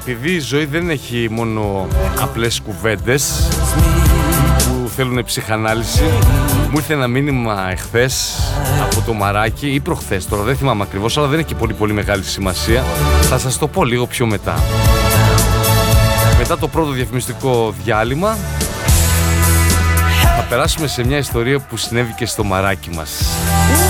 επειδή η ζωή δεν έχει μόνο απλές κουβέντες που θέλουν ψυχανάλυση, μου ήρθε ένα μήνυμα εχθές από το Μαράκι ή προχθές, τώρα δεν θυμάμαι ακριβώς, αλλά δεν έχει πολύ μεγάλη σημασία. Θα σας το πω λίγο πιο μετά. Μετά το πρώτο διαφημιστικό διάλειμμα θα περάσουμε σε μια ιστορία που συνέβη και στο Μαράκι μας.